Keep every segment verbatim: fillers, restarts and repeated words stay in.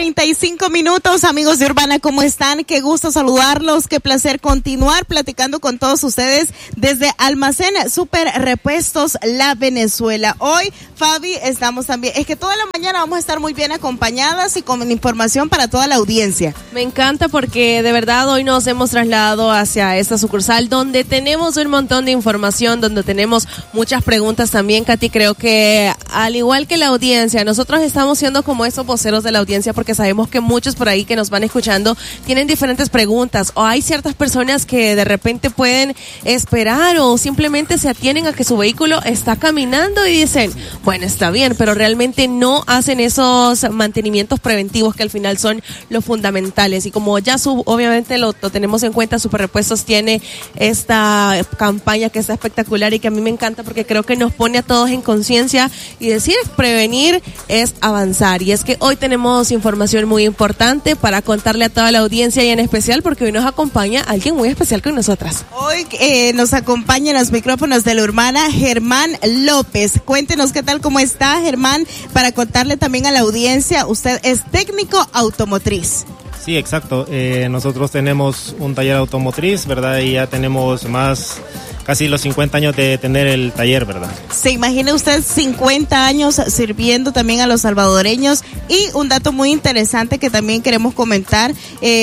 treinta y cinco minutos, amigos de Urbana, ¿cómo están? Qué gusto saludarlos, qué placer continuar platicando con todos ustedes desde Almacén Super Repuestos La Venezuela. Hoy, Fabi, estamos también, es que toda la mañana vamos a estar muy bien acompañadas y con información para toda la audiencia. Me encanta porque de verdad hoy nos hemos trasladado hacia esta sucursal donde tenemos un montón de información, donde tenemos muchas preguntas también, Katy. Creo que al igual que la audiencia, nosotros estamos siendo como esos voceros de la audiencia porque sabemos que muchos por ahí que nos van escuchando tienen diferentes preguntas, o hay ciertas personas que de repente pueden esperar o simplemente se atienen a que su vehículo está caminando y dicen, bueno, está bien, pero realmente no hacen esos mantenimientos preventivos que al final son los fundamentales. Y como ya sub, obviamente lo, lo tenemos en cuenta, Super Repuestos tiene esta campaña que está espectacular y que a mí me encanta porque creo que nos pone a todos en conciencia y decir prevenir es avanzar. Y es que hoy tenemos información muy importante para contarle a toda la audiencia y en especial porque hoy nos acompaña alguien muy especial con nosotras. Hoy eh, nos acompaña en los micrófonos de la Urbana Germán López. Cuéntenos qué tal, cómo está Germán, para contarle también a la audiencia, usted es técnico automotriz. Sí, exacto. Eh, nosotros tenemos un taller automotriz, ¿verdad? Y ya tenemos más, casi los cincuenta años de tener el taller, ¿verdad? Se imagina usted cincuenta años sirviendo también a los salvadoreños. Y un dato muy interesante que también queremos comentar,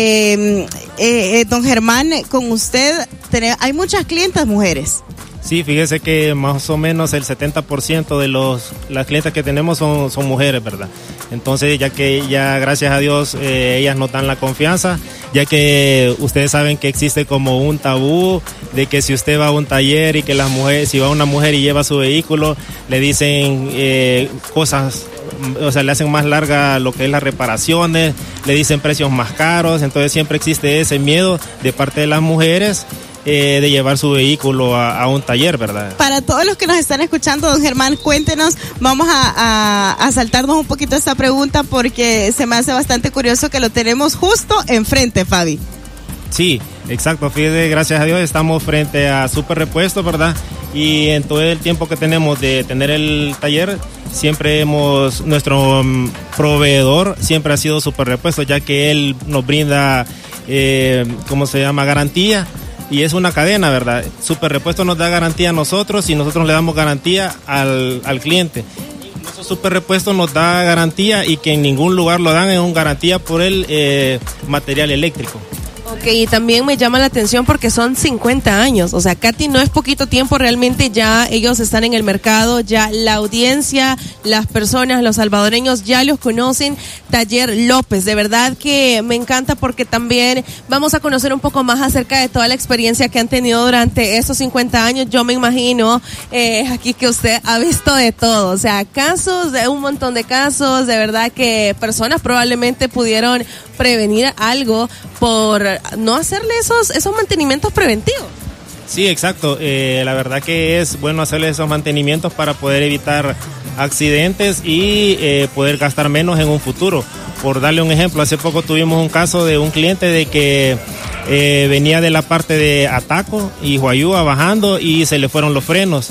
eh, eh, don Germán, con usted tiene, hay muchas clientas mujeres. Sí, fíjese que más o menos el setenta por ciento de los las clientes que tenemos son, son mujeres, ¿verdad? Entonces, ya que ya gracias a Dios eh, ellas nos dan la confianza, ya que ustedes saben que existe como un tabú de que si usted va a un taller y que las mujeres, si va una mujer y lleva su vehículo, le dicen eh, cosas, o sea, le hacen más larga lo que es las reparaciones, le dicen precios más caros, entonces siempre existe ese miedo de parte de las mujeres Eh, de llevar su vehículo a, a un taller, ¿verdad? Para todos los que nos están escuchando, don Germán, cuéntenos, vamos a, a, a saltarnos un poquito esta pregunta porque se me hace bastante curioso que lo tenemos justo enfrente, Fabi. Sí, exacto, fíjate, gracias a Dios estamos frente a Super Repuestos, ¿verdad? Y en todo el tiempo que tenemos de tener el taller, siempre hemos, nuestro um, proveedor siempre ha sido Super Repuestos, ya que él nos brinda, eh, ¿cómo se llama? Garantía. Y es una cadena, ¿verdad? Super Repuesto nos da garantía a nosotros y nosotros le damos garantía al, al cliente. Incluso Super Repuesto nos da garantía y que en ningún lugar lo dan, es una garantía por el eh, material eléctrico. Ok, y también me llama la atención porque son cincuenta años, o sea, Katy, no es poquito tiempo, realmente ya ellos están en el mercado, ya la audiencia, las personas, los salvadoreños ya los conocen. Taller López, de verdad que me encanta porque también vamos a conocer un poco más acerca de toda la experiencia que han tenido durante esos cincuenta años. Yo me imagino eh, aquí que usted ha visto de todo, o sea, casos, de un montón de casos, de verdad que personas probablemente pudieron prevenir algo por no hacerle esos, esos mantenimientos preventivos. Sí, exacto. Eh, la verdad que es bueno hacerle esos mantenimientos para poder evitar accidentes y eh, poder gastar menos en un futuro. Por darle un ejemplo, hace poco tuvimos un caso de un cliente de que eh, venía de la parte de Ataco y Huayúa bajando y se le fueron los frenos.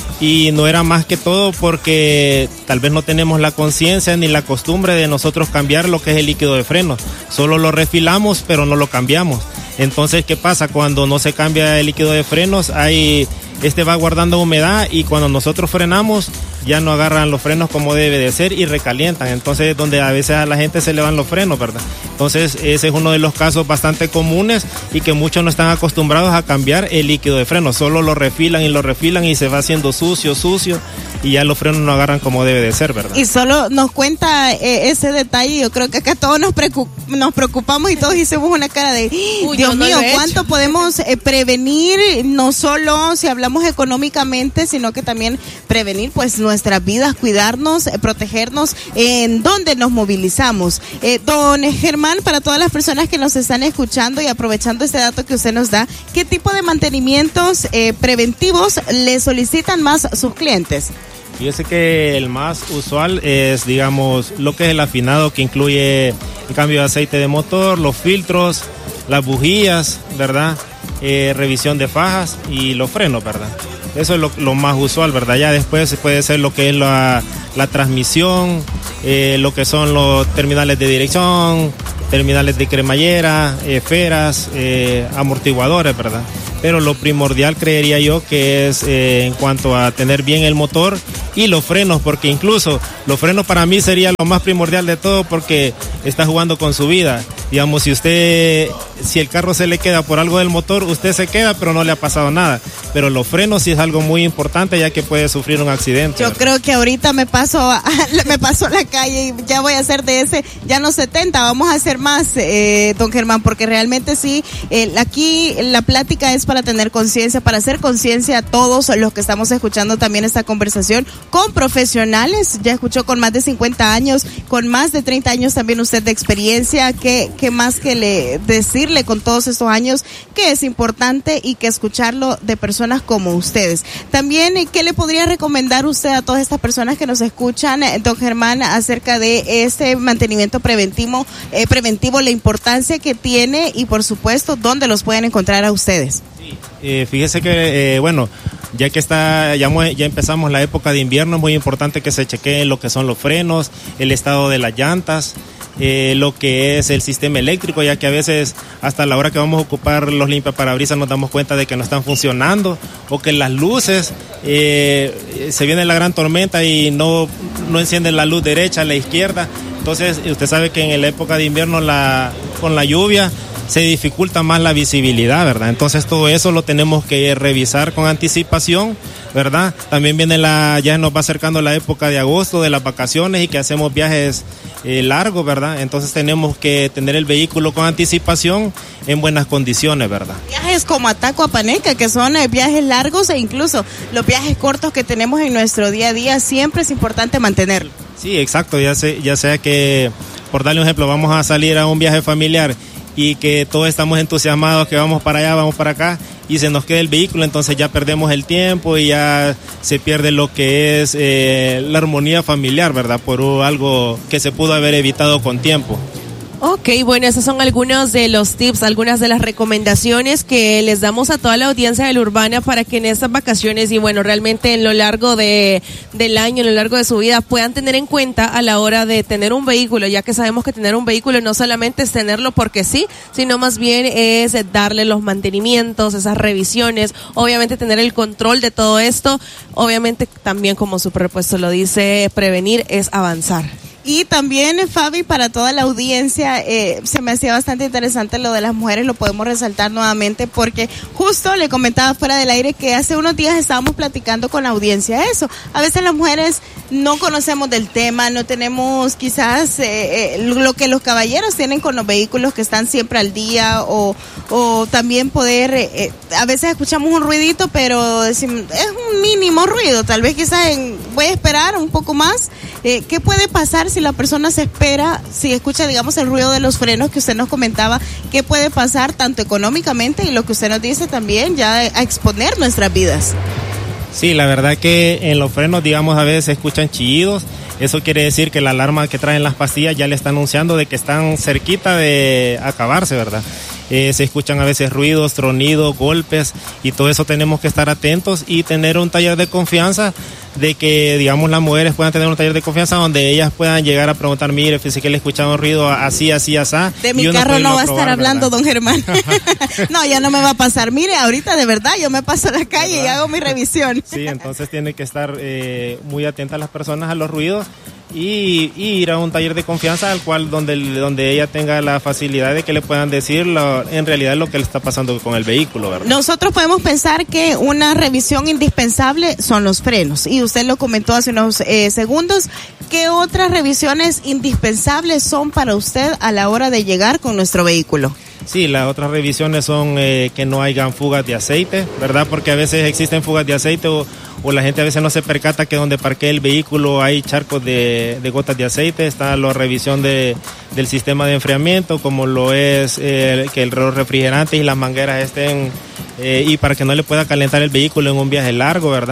Y no era más que todo porque tal vez no tenemos la conciencia ni la costumbre de nosotros cambiar lo que es el líquido de freno. Solo lo refilamos, pero no lo cambiamos. Entonces, ¿qué pasa? Cuando no se cambia el líquido de frenos, hay, este va guardando humedad y cuando nosotros frenamos, ya no agarran los frenos como debe de ser y recalientan. Entonces es donde a veces a la gente se le van los frenos, ¿verdad? Entonces ese es uno de los casos bastante comunes y que muchos no están acostumbrados a cambiar el líquido de freno. Solo lo refilan y lo refilan y se va haciendo sucio, sucio y ya los frenos no agarran como debe de ser, ¿verdad? Y solo nos cuenta eh, ese detalle. Yo creo que acá todos nos, preocup- nos preocupamos y todos hicimos una cara de Uy, Dios mío, no ¿cuánto podemos eh, prevenir? No solo si hablamos económicamente, sino que también prevenir pues nuestras vidas, cuidarnos, eh, protegernos en donde nos movilizamos. Eh, don Germán, para todas las personas que nos están escuchando y aprovechando este dato que usted nos da, ¿qué tipo de mantenimientos eh, preventivos le solicitan más sus clientes? Fíjese que el más usual es, digamos, lo que es el afinado, que incluye el cambio de aceite de motor, los filtros, las bujías, ¿verdad? Eh, revisión de fajas y los frenos, ¿verdad? Eso es lo, lo más usual, ¿verdad? Ya después puede ser lo que es la, la transmisión, eh, lo que son los terminales de dirección, terminales de cremallera, esferas, eh, amortiguadores, ¿verdad? Pero lo primordial creería yo que es eh, en cuanto a tener bien el motor y los frenos, porque incluso los frenos para mí sería lo más primordial de todo, porque está jugando con su vida. Digamos, si usted, si el carro se le queda por algo del motor, usted se queda, pero no le ha pasado nada. Pero los frenos sí es algo muy importante, ya que puede sufrir un accidente. Yo ¿verdad? Creo que ahorita me paso, a, me paso a la calle y ya voy a hacer de ese, ya no setenta, vamos a hacer más, eh, don Germán, porque realmente sí, eh, aquí la plática es para tener conciencia, para hacer conciencia a todos los que estamos escuchando también esta conversación con profesionales. Ya escuchó con más de cincuenta años, con más de treinta años también usted de experiencia. ¿Qué, qué más que le decirle con todos estos años que es importante y que escucharlo de personas como ustedes? También, ¿qué le podría recomendar usted a todas estas personas que nos escuchan, don Germán, acerca de este mantenimiento preventivo, eh, preventivo, la importancia que tiene y por supuesto dónde los pueden encontrar a ustedes? Sí, eh, fíjese que, eh, bueno, ya que está, ya, ya empezamos la época de invierno, es muy importante que se chequeen lo que son los frenos, el estado de las llantas, eh, lo que es el sistema eléctrico, ya que a veces hasta la hora que vamos a ocupar los limpiaparabrisas nos damos cuenta de que no están funcionando, o que las luces, eh, se viene la gran tormenta y no, no encienden la luz derecha, la izquierda. Entonces usted sabe que en la época de invierno la, con la lluvia se dificulta más la visibilidad, ¿verdad? Entonces todo eso lo tenemos que revisar con anticipación, ¿verdad? También viene la, ya nos va acercando la época de agosto, de las vacaciones, y que hacemos viajes eh, largos, ¿verdad? Entonces tenemos que tener el vehículo con anticipación en buenas condiciones, ¿verdad? Viajes como a Taco, a Paneca, que son eh, viajes largos, e incluso los viajes cortos que tenemos en nuestro día a día, siempre es importante mantenerlo. Sí, exacto, ya, sé, ya sea que, por darle un ejemplo, vamos a salir a un viaje familiar y que todos estamos entusiasmados que vamos para allá, vamos para acá, y se nos queda el vehículo, entonces ya perdemos el tiempo y ya se pierde lo que es eh, la armonía familiar, ¿verdad? Por algo que se pudo haber evitado con tiempo. Ok, bueno, esos son algunos de los tips, algunas de las recomendaciones que les damos a toda la audiencia de La Urbana para que en estas vacaciones y bueno, realmente en lo largo de del año, en lo largo de su vida, puedan tener en cuenta a la hora de tener un vehículo, ya que sabemos que tener un vehículo no solamente es tenerlo porque sí, sino más bien es darle los mantenimientos, esas revisiones, obviamente tener el control de todo esto, obviamente también como su propuesto lo dice, prevenir es avanzar. Y también, Fabi, para toda la audiencia, eh, se me hacía bastante interesante lo de las mujeres, lo podemos resaltar nuevamente, porque justo le comentaba fuera del aire que hace unos días estábamos platicando con la audiencia eso. A veces las mujeres no conocemos del tema, no tenemos quizás eh, eh, lo que los caballeros tienen con los vehículos, que están siempre al día, o, o también poder, eh, a veces escuchamos un ruidito, pero es un mínimo ruido, tal vez quizás en, voy a esperar un poco más. Eh, ¿Qué puede pasar si la persona se espera, si escucha, digamos, el ruido de los frenos que usted nos comentaba? ¿Qué puede pasar tanto económicamente y lo que usted nos dice también, ya a exponer nuestras vidas? Sí, la verdad que en los frenos, digamos, a veces se escuchan chillidos. Eso quiere decir que la alarma que traen las pastillas ya le está anunciando de que están cerquita de acabarse, ¿verdad? Eh, se escuchan a veces ruidos, tronidos, golpes, y todo eso tenemos que estar atentos y tener un taller de confianza, de que, digamos, las mujeres puedan tener un taller de confianza donde ellas puedan llegar a preguntar, mire, fíjese que le escuchaba un ruido así, así, así. De mi carro no va a estar hablando, ¿verdad? Don Germán. No, ya no me va a pasar. Mire, ahorita de verdad yo me paso a la calle, ¿verdad? Y hago mi revisión. Sí, entonces tiene que estar eh, muy atentas las personas a los ruidos. Y, y ir a un taller de confianza al cual donde, donde ella tenga la facilidad de que le puedan decir lo, en realidad lo que le está pasando con el vehículo, ¿verdad? Nosotros podemos pensar que una revisión indispensable son los frenos, y usted lo comentó hace unos eh, segundos. ¿Qué otras revisiones indispensables son para usted a la hora de llegar con nuestro vehículo? Sí, las otras revisiones son eh, que no hayan fugas de aceite, ¿verdad? Porque a veces existen fugas de aceite o, o la gente a veces no se percata que donde parquea el vehículo hay charcos de, de gotas de aceite. Está la revisión de, del sistema de enfriamiento, como lo es eh, que el refrigerante y las mangueras estén, eh, y para que no le pueda calentar el vehículo en un viaje largo, ¿verdad?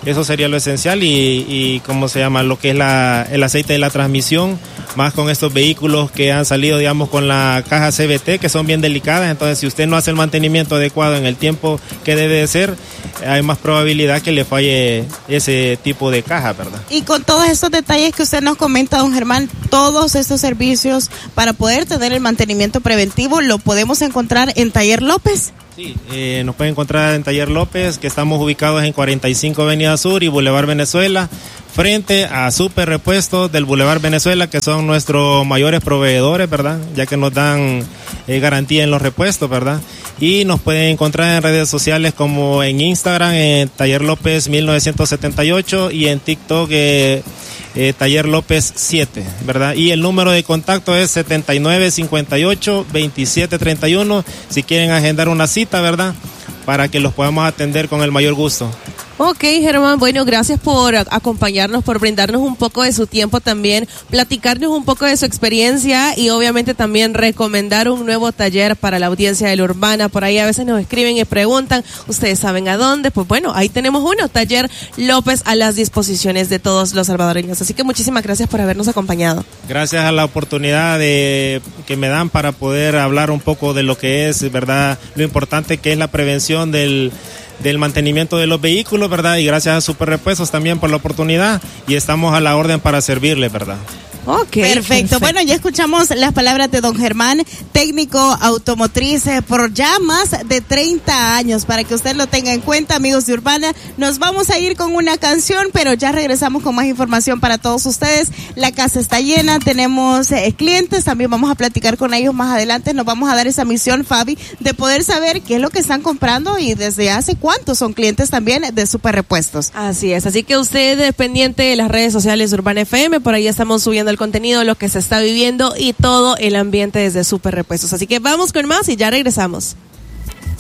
Eso sería lo esencial y, y ¿cómo se llama? Lo que es la, el aceite de la transmisión, más con estos vehículos que han salido, digamos, con la caja C V T, que son bien delicadas. Entonces, si usted no hace el mantenimiento adecuado en el tiempo que debe de ser, hay más probabilidad que le falle ese tipo de caja, ¿verdad? Y con todos estos detalles que usted nos comenta, don Germán, todos estos servicios para poder tener el mantenimiento preventivo, ¿lo podemos encontrar en Taller López? Sí, eh, nos pueden encontrar en Taller López, que estamos ubicados en cuarenta y cinco Avenida Sur y Boulevard Venezuela, frente a Super Repuestos del Boulevard Venezuela, que son nuestros mayores proveedores, ¿verdad? Ya que nos dan eh, garantía en los repuestos, ¿verdad? Y nos pueden encontrar en redes sociales como en Instagram, en Taller López mil novecientos setenta y ocho y en TikTok eh, eh, Taller López siete, ¿verdad? Y el número de contacto es setenta y nueve cincuenta y ocho veintisiete treinta y uno si quieren agendar una cita, ¿verdad? Para que los podamos atender con el mayor gusto. Ok, Germán, bueno, gracias por acompañarnos, por brindarnos un poco de su tiempo también, platicarnos un poco de su experiencia y obviamente también recomendar un nuevo taller para la audiencia de la Urbana. Por ahí a veces nos escriben y preguntan, ¿ustedes saben a dónde? Pues bueno, ahí tenemos uno, Taller López, a las disposiciones de todos los salvadoreños. Así que muchísimas gracias por habernos acompañado. Gracias a la oportunidad de, que me dan para poder hablar un poco de lo que es, ¿verdad? Lo importante que es la prevención del del mantenimiento de los vehículos, ¿verdad? Y gracias a Super Repuestos también por la oportunidad y estamos a la orden para servirle, ¿verdad? Okay, perfecto. perfecto. Bueno, ya escuchamos las palabras de don Germán, técnico automotriz eh, por ya más de treinta años, para que usted lo tenga en cuenta, amigos de Urbana. Nos vamos a ir con una canción, pero ya regresamos con más información para todos ustedes. La casa está llena, tenemos eh, clientes, también vamos a platicar con ellos más adelante. Nos vamos a dar esa misión, Fabi, de poder saber qué es lo que están comprando y desde hace cuánto son clientes también de Super Repuestos. Así es, así que usted es pendiente de las redes sociales de Urbana F M, por ahí estamos subiendo el contenido, lo que se está viviendo y todo el ambiente desde Super Repuestos. Así que vamos con más y ya regresamos.